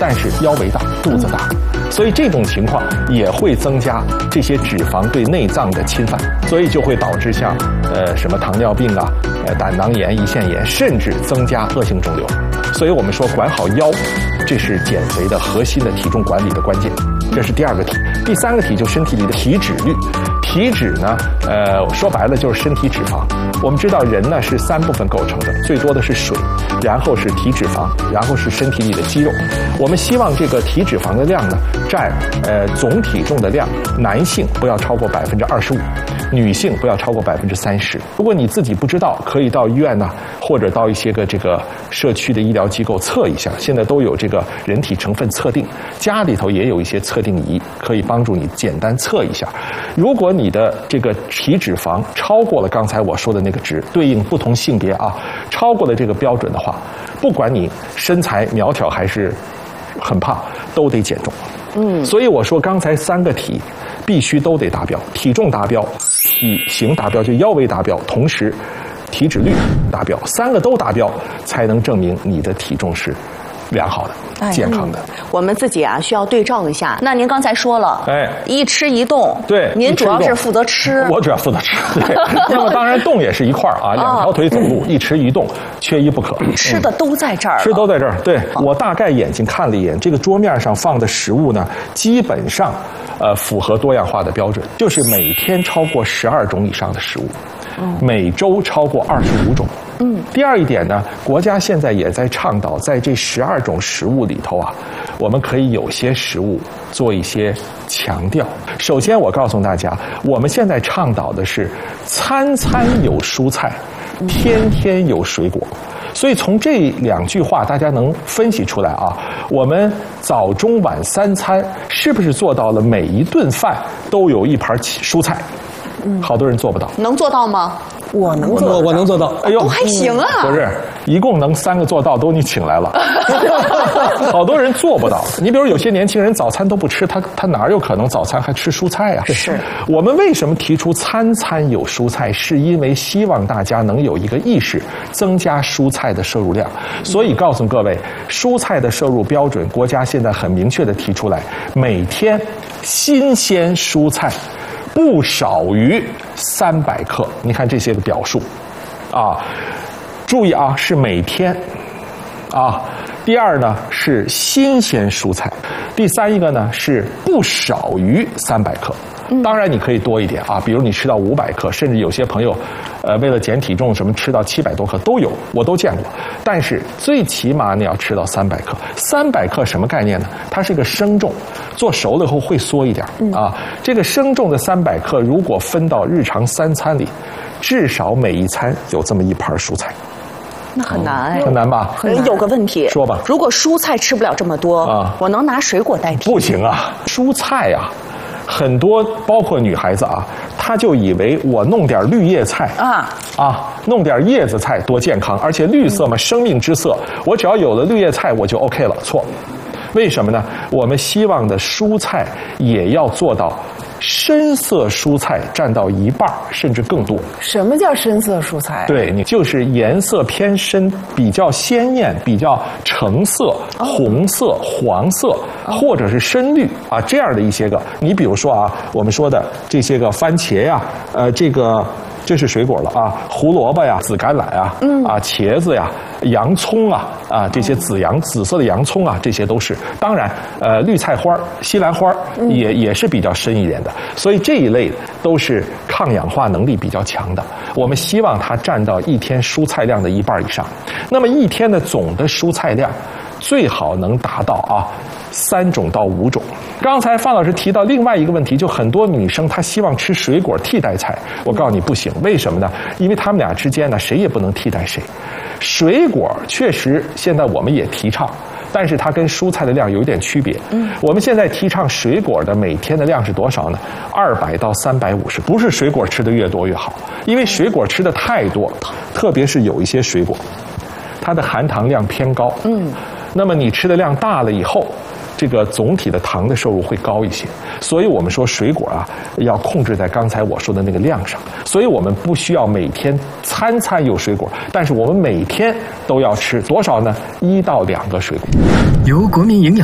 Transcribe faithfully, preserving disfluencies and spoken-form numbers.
但是腰围大，肚子大，所以这种情况也会增加这些脂肪对内脏的侵犯，所以就会导致像呃什么糖尿病啊、呃胆囊炎、胰腺炎，甚至增加恶性肿瘤。所以我们说管好腰，这是减肥的核心的体重管理的关键。这是第二个题。第三个题就身体里的体脂率。体脂呢，呃，说白了就是身体脂肪。我们知道人呢是三部分构成的，最多的是水，然后是体脂肪，然后是身体里的肌肉。我们希望这个体脂肪的量呢占呃总体重的量，男性不要超过百分之二十五，女性不要超过百分之三十。如果你自己不知道，可以到医院呢，或者到一些个这个社区的医疗机构测一下，现在都有这个人体成分测定，家里头也有一些测定仪，可以帮助你简单测一下。如果你的这个体脂肪超过了刚才我说的那个值，对应不同性别啊，超过了这个标准的话，不管你身材苗条还是很胖，都得减重。嗯，所以我说刚才三个题必须都得达标，体重达标，体型达标，就腰围达标，同时体脂率达标，三个都达标，才能证明你的体重是良好的、健康的。 嗯、我们自己啊需要对照一下。那您刚才说了， 哎， 一吃一动， 对， 您主要是负责吃， 我主要负责吃。对，那么当然动也是一块儿啊，两条腿走路，哦、一吃一动，缺一不可。 吃的都在这儿、嗯， 吃都在这儿。对，我大概眼睛看了一眼，这个桌面上放的食物呢，基本上呃符合多样化的标准，就是每天超过十二种以上的食物。每周超过二十五种。嗯，第二一点呢，国家现在也在倡导，在这十二种食物里头啊，我们可以有些食物做一些强调。首先，我告诉大家，我们现在倡导的是餐餐有蔬菜，天天有水果。所以从这两句话，大家能分析出来啊，我们早中晚三餐是不是做到了每一顿饭都有一盘蔬菜？嗯，好多人做不到。 能做到吗？ 我能做，我能做到。 哎呦， 都还行啊！ 不是，一共能三个做到，都你请来了。好多人做不到。你比如有些年轻人早餐都不吃，他他哪有可能早餐还吃蔬菜啊？ 是。 我们为什么提出餐餐有蔬菜？是因为希望大家能有一个意识，增加蔬菜的摄入量。所以告诉各位，蔬菜的摄入标准，国家现在很明确的提出来，每天新鲜蔬菜不少于三百克。你看这些个表述，啊，注意啊，是每天，啊，第二呢是新鲜蔬菜，第三一个呢是不少于三百克。当然你可以多一点啊，比如你吃到五百克，甚至有些朋友，呃，为了减体重什么吃到七百多克都有，我都见过。但是最起码你要吃到三百克。三百克什么概念呢？它是个生重，做熟了以后会缩一点啊。这个生重的三百克，如果分到日常三餐里，至少每一餐有这么一盘蔬菜。 那很难哎， 很难吧？ 很难。有个问题， 说吧。 如果蔬菜吃不了这么多啊，我能拿水果代替？ 不行啊，蔬菜啊。很多包括女孩子啊，她就以为我弄点绿叶菜啊啊，弄点叶子菜多健康，而且绿色嘛，生命之色，我只要有了绿叶菜我就 OK 了。错，为什么呢？我们希望的蔬菜也要做到深色蔬菜占到一半甚至更多。 什么叫深色蔬菜？ 对，你就是颜色偏深，比较鲜艳，比较橙色、红色、黄色，或者是深绿啊，这样的一些个。你比如说啊，我们说的这些个番茄呀，呃，这个。这是水果了啊，胡萝卜呀、紫甘蓝啊，嗯啊，茄子呀、洋葱啊，啊，这些紫洋、紫色的洋葱啊，这些都是。当然，呃，绿菜花、西兰花也、嗯、也是比较深一点的。所以这一类都是抗氧化能力比较强的。我们希望它占到一天蔬菜量的一半以上。那么一天的总的蔬菜量，最好能达到啊三种到五种。刚才范老师提到另外一个问题，就很多女生她希望吃水果替代菜，我告诉你不行，为什么呢？因为他们俩之间呢，谁也不能替代谁。水果确实现在我们也提倡，但是它跟蔬菜的量有一点区别。嗯，我们现在提倡水果的每天的量是多少呢？二百到三百五十，不是水果吃的越多越好，因为水果吃的太多，特别是有一些水果，它的含糖量偏高。嗯，那么你吃的量大了以后，这个总体的糖的摄入会高一些，所以我们说水果啊要控制在刚才我说的那个量上，所以我们不需要每天餐餐有水果，但是我们每天都要吃多少呢？一到两个水果。 由国民营养